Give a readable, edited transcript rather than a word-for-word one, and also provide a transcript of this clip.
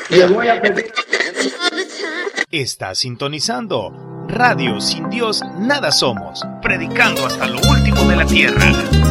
Le voy a pedir. Está sintonizando Radio Sin Dios Nada Somos, predicando hasta lo último de la tierra.